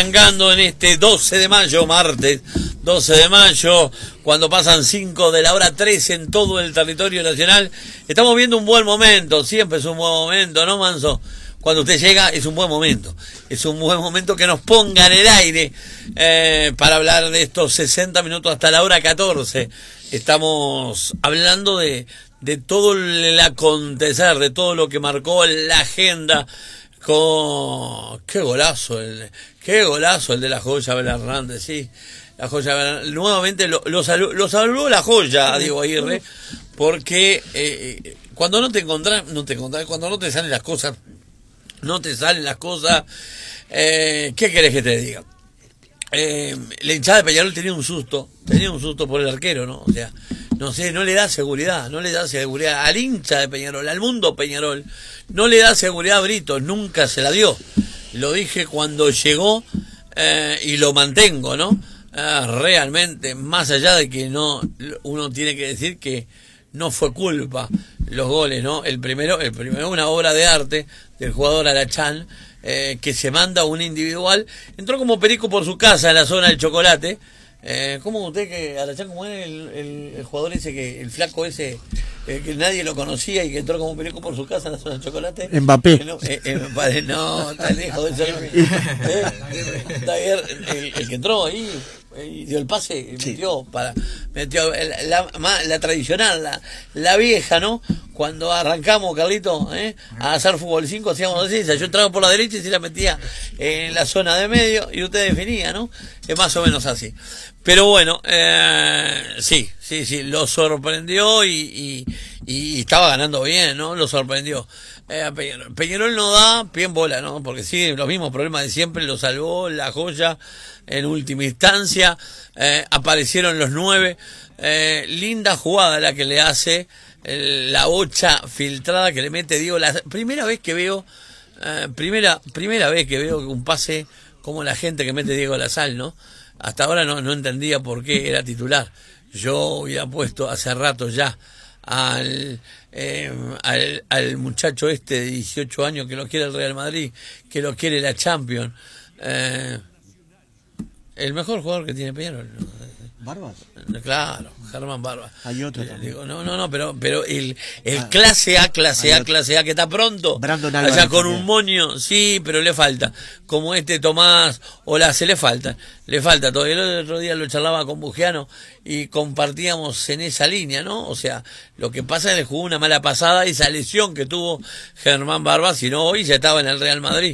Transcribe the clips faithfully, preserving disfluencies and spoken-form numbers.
arrancando en este doce de mayo, martes doce de mayo, cuando pasan cinco de la hora trece en todo el territorio nacional. Estamos viendo un buen momento, siempre es un buen momento, ¿no, Manso? Cuando usted llega es un buen momento, es un buen momento que nos ponga en el aire eh, para hablar de estos sesenta minutos hasta la hora catorce. Estamos hablando de, de todo el acontecer, de todo lo que marcó la agenda. Con qué golazo el qué golazo el de la Joya Abel Hernández, sí, la Joya Abel, nuevamente lo, lo, salvó, lo salvó la Joya a Diego Aguirre, porque eh, cuando no te encontrás, no te encontrás, cuando no te salen las cosas, no te salen las cosas, eh, ¿qué querés que te diga? Eh, la hinchada de Peñarol tenía un susto, tenía un susto por el arquero, ¿no? O sea, no sé, no le da seguridad, no le da seguridad al hincha de Peñarol, al mundo Peñarol, no le da seguridad a Brito, nunca se la dio. Lo dije cuando llegó eh, y lo mantengo, ¿no? Eh, realmente, más allá de que no, uno tiene que decir que no fue culpa los goles, ¿no? El primero, el primero una obra de arte del jugador Arachán, eh, que se manda un individual, entró como perico por su casa en la zona del Chocolate. Eh, ¿Cómo usted que Arachán, cómo es el, el, el jugador ese, que el flaco ese, eh, que nadie lo conocía y que entró como perico por su casa en la zona del Chocolate? Mbappé. Eh, no, eh, eh, no, está lejos de ser. Eh, está bien, el, el que entró ahí y dio el pase, sí. metió para metió la, la, la tradicional, la, la vieja, ¿no? Cuando arrancamos, Carlito, ¿eh? a hacer fútbol cinco, hacíamos así, yo entraba por la derecha y se la metía en la zona de medio y usted definía, ¿no? Es más o menos así. Pero bueno, eh, sí, sí, sí, lo sorprendió y, y, y estaba ganando bien, ¿no? Lo sorprendió. Eh, Peñarol. Peñarol no da pie en bola, ¿no? Porque sigue los mismos problemas de siempre, lo salvó la Joya en última instancia, eh, aparecieron los nueve, eh, linda jugada la que le hace eh, la bocha filtrada que le mete Diego, la primera vez que veo, eh, primera, primera vez que veo un pase como la gente que mete Diego Lazal, ¿no? Hasta ahora no, no entendía por qué era titular. Yo hubiera puesto hace rato ya al, eh, al, al muchacho este de dieciocho años que lo quiere el Real Madrid, que lo quiere la Champions, eh, el mejor jugador que tiene Peñarol, ¿no? ¿Barbas? Claro, Germán Barbas. Hay otro también. Digo, no, no, no, pero, pero el, el ah, clase A, clase A, otro. clase A, que está pronto. Brandon allá Álvarez con también. Un moño, sí, pero le falta. Como este Tomás Olace, le falta. Le falta. Todavía el otro día lo charlaba con Bugiano y compartíamos en esa línea, ¿no? O sea, lo que pasa es que jugó una mala pasada, esa lesión que tuvo Germán Barbas, si no hoy ya estaba en el Real Madrid.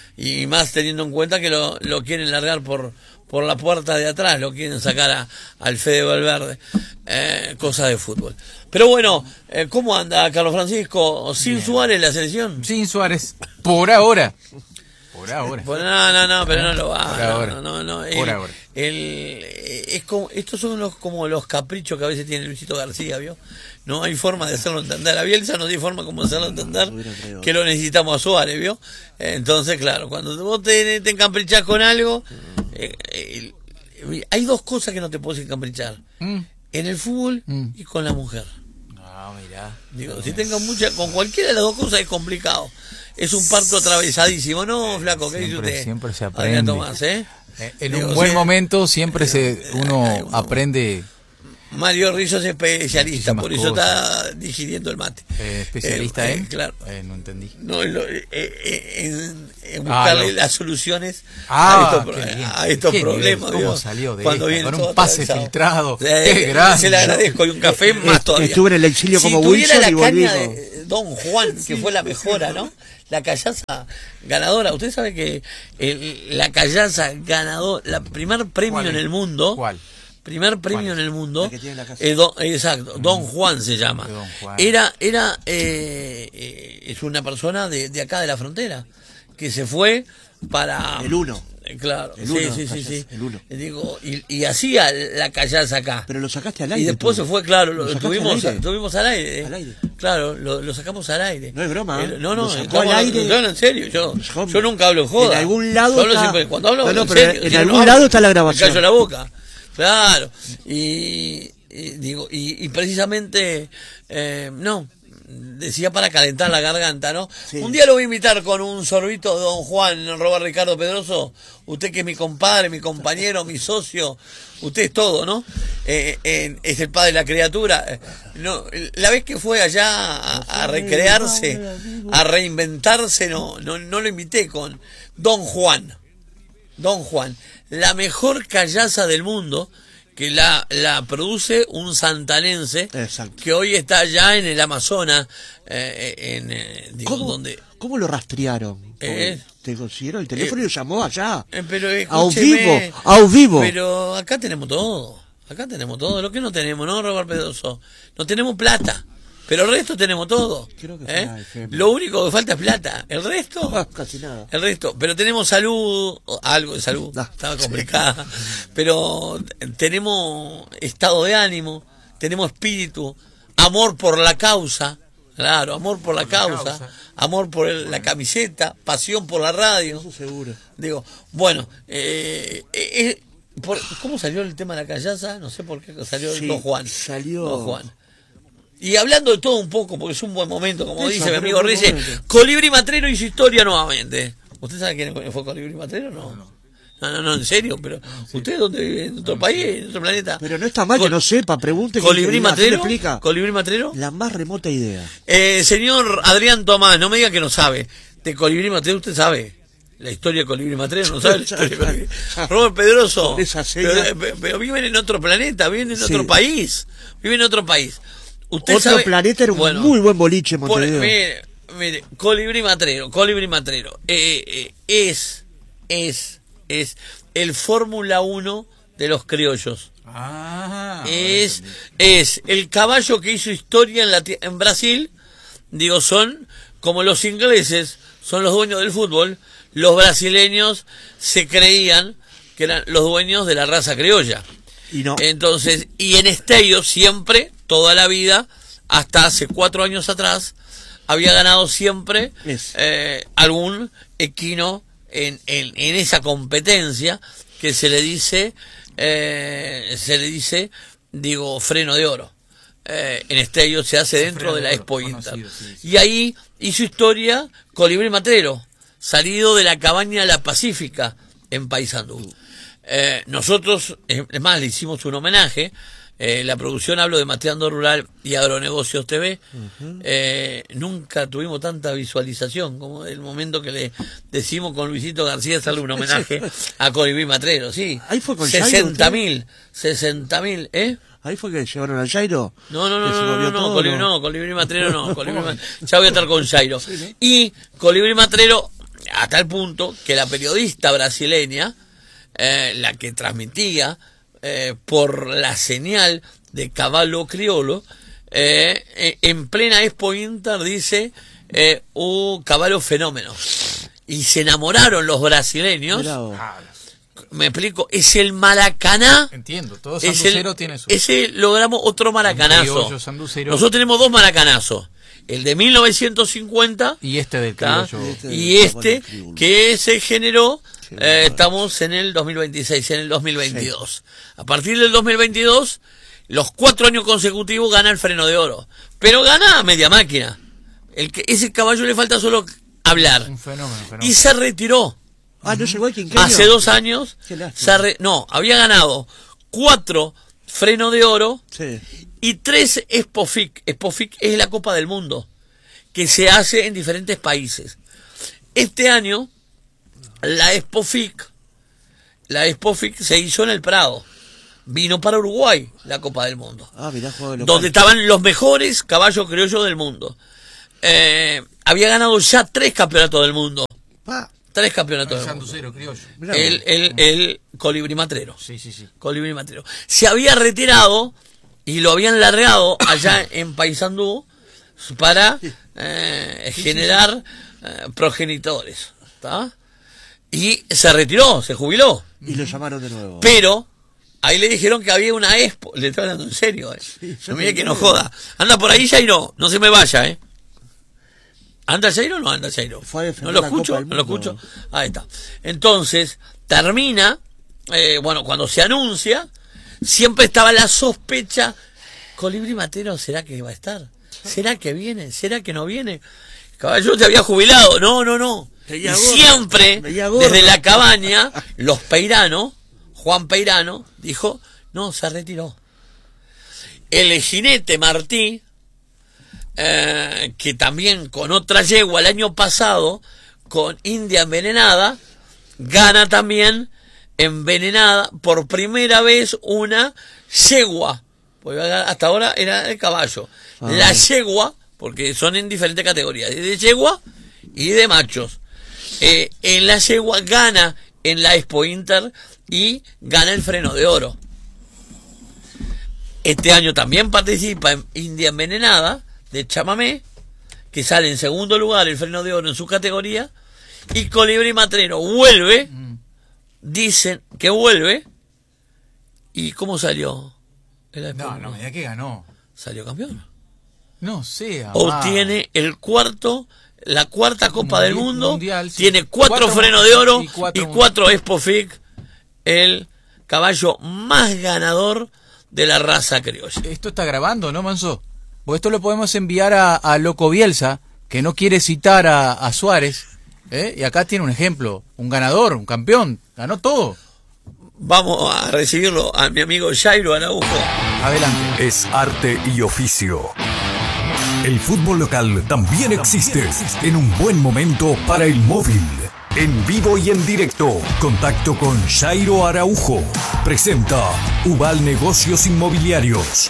Y más teniendo en cuenta que lo, lo quieren largar por por la puerta de atrás, lo quieren sacar a, al Fede Valverde, eh, cosa de fútbol. Pero bueno, eh, ¿cómo anda Carlos Francisco? ¿Sin Bien. Suárez la selección? Sin Suárez, por ahora. Por ahora. Pues no, no, no, pero no lo va. Por ahora. No, no, no, por el, ahora. El, es como, estos son los, como los caprichos que a veces tiene Luisito García, ¿vio? No hay forma de hacerlo entender. A Bielsa no hay forma como hacerlo entender que lo necesitamos a Suárez, ¿vio? Entonces, claro, cuando vos te, te encaprichás con algo, eh, eh, hay dos cosas que no te puedes encaprichar. Mm. En el fútbol mm. y con la mujer. No, mirá. Digo, si tengan mucha, con cualquiera de las dos cosas es complicado. Es un parto atravesadísimo, ¿no, flaco? ¿Qué dice usted? Siempre se aprende. Tomás, ¿eh? En Digo, un buen sí, momento siempre se uno aprende. Mario Rizzo es especialista, por eso cosas. Está digiriendo el mate. Eh, ¿Especialista eh, en? Eh, claro. Eh, no entendí. No, en, lo, eh, en, en buscarle ah, las soluciones ah, a estos, a estos problemas. ¿Cómo ¿Digo? salió de Cuando esta, viene con un pase atravesado. filtrado? Eh, ¡Qué grande! Se le agradezco y un café más todavía. Estuve en el exilio si como Wilson la y volvimos. De Don Juan, que fue la mejora, ¿no? La callaza ganadora. Usted sabe que el, la callaza ganadora, la primer premio en el mundo. ¿Cuál? Primer premio en el mundo, la eh, don, exacto, Don Juan se llama. Don Juan. Era, era, eh, eh, es una persona de, de acá de la frontera que se fue para el uno. Eh, claro, el sí, uno, sí, sí, callaza, sí. El uno. Digo, y, y hacía la callaza acá. Pero lo sacaste al aire. Y después tú. se fue, claro, lo, lo tuvimos, al aire. tuvimos al aire. Eh. Al aire. Claro, lo, lo sacamos al aire. No es broma. Eh, no, no, lo sacó estamos, al aire. No, no, en serio, yo, yo nunca hablo en joda. En algún lado yo hablo está... siempre, cuando hablo no, no, en pero serio, en si algún no, lado está la grabación. Me callo la boca. Claro. Y, y digo, y, y precisamente, eh, no, decía para calentar la garganta, ¿no? Sí. Un día lo voy a invitar con un sorbito de don Juan, arroba Ricardo Pedroso, usted que es mi compadre, mi compañero, mi socio, usted es todo, ¿no? Eh, eh, es el padre de la criatura. No, la vez que fue allá a, a recrearse, a reinventarse, no, no, no lo invité con don Juan. Don Juan, la mejor callaza del mundo, que la, la produce un santanense. Exacto. Que hoy está allá en el Amazonas, eh, en, eh, digo, ¿Cómo, donde... ¿Cómo lo rastrearon? Eh, ¿Te consiguieron el teléfono eh, y lo llamó allá? Eh, pero ¡A escúcheme, vivo! ¡A vivo! Pero acá tenemos todo, acá tenemos todo, lo que no tenemos, ¿no, Robert Pedroso? No tenemos plata, pero el resto tenemos todo. Creo que ¿eh? fue F M. Lo único que falta es plata, el resto... Casi nada. El resto, pero tenemos salud, algo de salud, No, estaba complicada, pero tenemos estado de ánimo, tenemos espíritu, amor por la causa, claro, amor por la, Por la causa, causa. amor por el- la camiseta, pasión por la radio. Eso seguro. Digo, bueno, eh, eh, eh, por- ¿cómo salió el tema de la callaza? No sé por qué salió Sí, Don Juan. salió- Don Juan. Y hablando de todo un poco, porque es un buen momento, como Eso, dice mi pero amigo un buen Reyes, momento. Colibrí Matrero y su historia nuevamente. ¿Usted sabe quién fue Colibrí Matrero? No. No, no, no, en serio, pero ¿usted dónde vive? ¿En otro país? ¿En otro planeta? Pero no está mal que Col- no sepa, pregunte. que- ¿Colibrí que- así le Matrero? explica. ¿Colibrí Matrero? La más remota idea. Eh, señor Adrián Tomás, no me diga que no sabe. De Colibrí Matrero, ¿usted sabe la historia de Colibrí Matrero? ¿No sabe la historia de Colibrí? Robert Pedroso, Con esa seña. pero, pero- pero viven en otro planeta, viven en Sí. otro país. Viven en otro país. Usted Otro sabe, planeta era un bueno, muy buen boliche en por- Montevideo. mire, mire, Colibrí Matrero, Colibrí Matrero, eh, eh, es, es, es el Fórmula uno de los criollos. Ah, Es, es el caballo que hizo historia en, la, ti- en Brasil. Digo, son como los ingleses, son los dueños del fútbol. Los brasileños se creían que eran los dueños de la raza criolla. Y no. Entonces, y en Esteio siempre, toda la vida, hasta hace cuatro años atrás, había ganado siempre Es. eh, algún equino en, en, en esa competencia que se le dice, eh, se le dice, digo, freno de oro. Eh, en Esteio se hace dentro Freno de de la oro, Expo Inter. conocido, sí, sí. Y ahí hizo historia Colibrí Matrero, salido de la cabaña La Pacífica en Paysandú. Eh, nosotros, eh, es más, le hicimos un homenaje. Eh, la producción, hablo de Mateando Rural y Agronegocios T V. eh, nunca tuvimos tanta visualización como el momento que le decimos con Luisito García hacerle un homenaje a Colibrí Matrero. Sí, Ahí fue con Jairo, sesenta usted. mil, sesenta mil, ¿eh? Ahí fue que llevaron al Jairo. No, no, no, que se no, no, volvió no, todo, Colibrí, no, Colibrí Matrero no, Colibrí Ma- ya voy a estar con Jairo. Y Colibrí Matrero, a tal punto que la periodista brasileña, eh, la que transmitía eh, por la señal de Caballo Criollo, eh, eh, en plena Expo Inter dice, eh, un caballo fenómeno. Y se enamoraron los brasileños, Mirá vos. Ah, me explico, es el Maracaná. entiendo, todo Es el- sanducero tiene su... ese logramos otro maracanazo. criollo, sanducero. Nosotros tenemos dos maracanazos. El de mil novecientos cincuenta Y este del ¿tá? criollo. Este y del este caballo criollo. que se generó, Qué eh, bárbaro. estamos en el dos mil veintiséis, en el dos mil veintidós. A partir del dos mil veintidós, los cuatro años consecutivos gana el freno de oro. Pero gana a media máquina. El que, ese caballo le falta solo hablar. Un fenómeno, fenómeno. Y se retiró. Ah, no llegó el quinquenio. Hace dos años, Qué lástima. se re- no, había ganado cuatro freno de oro Sí. y tres Expofic. Expofic es la Copa del Mundo, que se hace en diferentes países. Este año, la Expofic, la Expofic se hizo en el Prado. Vino para Uruguay la Copa del Mundo, Ah, mirá, juego de local. donde estaban los mejores caballos criollos del mundo. Eh, había ganado ya tres campeonatos del mundo. Pa, Tres campeonatos El del mundo. sanducero criollo. mirá El, vos. el, el Colibrí Matrero. Sí, sí, sí. Colibrí Matrero. Se había retirado y lo habían largado allá en Paysandú para eh, generar eh, progenitores. ¿Tá? Y se retiró, se jubiló. Y lo llamaron de nuevo. Pero ahí le dijeron que había una expo. Le estoy hablando en serio. Eh. Sí, yo No mire te que no entiendo. joda. Anda por ahí, Jairo. No se me vaya, ¿eh? ¿Anda Jairo o no anda Jairo? Fue a defender No lo la escucho, Copa del no lo Mundo. escucho. Ahí está. Entonces, termina, eh, bueno, cuando se anuncia, siempre estaba la sospecha, Colibrí Matrero, ¿será que va a estar? ¿Será que viene? ¿Será que no viene? El caballo se había jubilado. No, no, no. Y siempre, desde la cabaña, los Peirano, Juan Peirano, dijo, no, se retiró. El jinete Martí, eh, que también con otra yegua el año pasado, con India Envenenada, gana también envenenada por primera vez una yegua. Porque hasta ahora era el caballo. Ah. La yegua, porque son en diferentes categorías, de yegua y de machos. Eh, en la yegua gana en la Expo Inter y gana el freno de oro. Este año también participa en India Envenenada de Chamamé, que sale en segundo lugar el freno de oro en su categoría, y Colibrí Matrero vuelve, mm. dicen que vuelve, ¿y cómo salió? No, no me diga que ganó. Salió campeón. No sé. Obtiene el cuarto, la cuarta Copa mundial, del Mundo, mundial, sí. Tiene cuatro, cuatro frenos de oro y cuatro, y cuatro Expo F I C, el caballo más ganador de la raza criolla. Esto está grabando, ¿no, Manso? Porque esto lo podemos enviar a, a Loco Bielsa, que no quiere citar a, a Suárez, ¿eh? Y acá tiene un ejemplo, un ganador, un campeón, ganó todo. Vamos a recibirlo a mi amigo Jairo Araujo. Adelante. Es arte y oficio. El fútbol local también existe en un buen momento para el móvil. En vivo y en directo, contacto con Jairo Araujo. Presenta Ubal Negocios Inmobiliarios.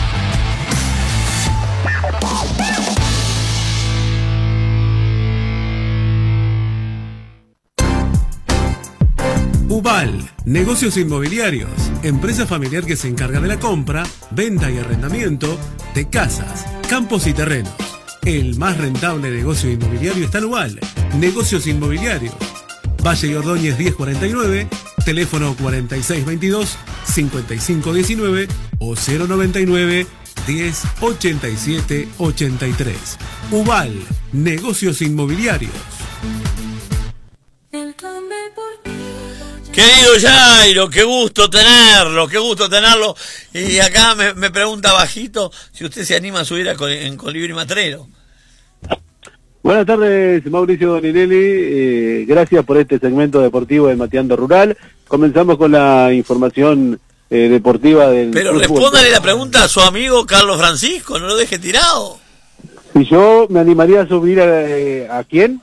Ubal, Negocios Inmobiliarios, empresa familiar que se encarga de la compra, venta y arrendamiento de casas, campos y terrenos. El más rentable negocio inmobiliario está en Ubal, Negocios Inmobiliarios. Valle y Ordóñez diez cuarenta y nueve, teléfono cuarenta y seis veintidós, cincuenta y cinco diecinueve o cero noventa y nueve, diez ochenta y siete ochenta y tres. Ubal, Negocios Inmobiliarios. Querido Jairo, qué gusto tenerlo, qué gusto tenerlo. Y acá me, me pregunta bajito si usted se anima a subir a, en Colibrí Matrero. Buenas tardes, Mauricio Doninelli. Eh, gracias por este segmento deportivo de Mateando Rural. Comenzamos con la información eh, deportiva del... Pero respóndale la pregunta a su amigo Carlos Francisco, no lo deje tirado. Si yo me animaría a subir a, eh, ¿a quién?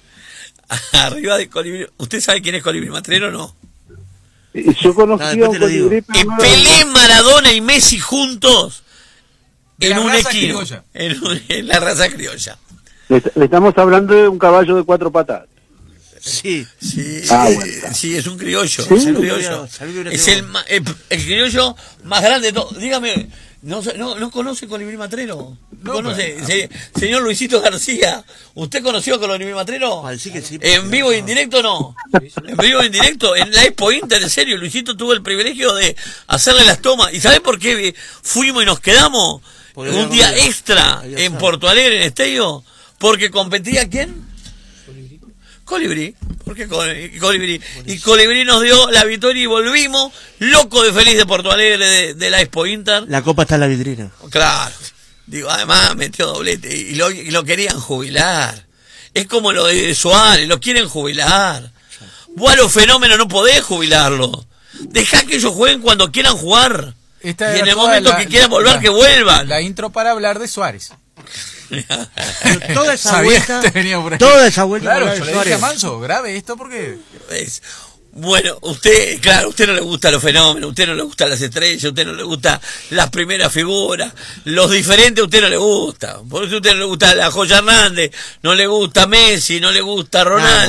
Arriba de Colibrí. ¿Usted sabe quién es Colibrí Matrero o no? Yo conocía no, a un Colibrí. Pelé, Maradona y Messi juntos en un equipo, en, en la raza criolla. Le, le estamos hablando de un caballo de cuatro patas. Sí, sí, ah, sí, bueno. Sí, es un criollo, ¿Sí? es un criollo. Es el, el, el criollo más grande de todo. Dígame, ¿no, no, no conoce Colibrí Matrero? ¿No conoce? No. Se, señor Luisito García, ¿usted conoció a Colibrí Matrero? Ah, sí que sí, ¿En vivo e indirecto no? En vivo e indirecto, en la Expo Inter, en serio, Luisito tuvo el privilegio de hacerle las tomas. ¿Y sabe por qué fuimos y nos quedamos Porque un día no, extra en Porto Alegre, en Esteio? Porque competía ¿quién? Colibrí. Colibrí, porque Colibrí. Y Colibrí nos dio la victoria y volvimos loco de feliz de Porto Alegre de, de la Expo Inter. La copa está en la vitrina. Claro. Digo, además metió doblete y lo, y lo querían jubilar. Es como lo de Suárez, lo quieren jubilar. Vos a los fenómenos no podés jubilarlo. Dejá que ellos jueguen cuando quieran jugar. Esta y en el momento la, que quieran volver, la, que vuelvan. La intro para hablar de Suárez. toda esa vuelta, toda esa vuelta. Claro, yo le dije a Manso, grave esto porque... Es, bueno, usted, claro, a usted no le gustan los fenómenos, a usted no le gustan las estrellas, a usted no le gustan las primeras figuras, los diferentes a usted no le gusta. Por eso a usted no le gusta la Joya Hernández, no le gusta Messi, no le gusta Ronaldo.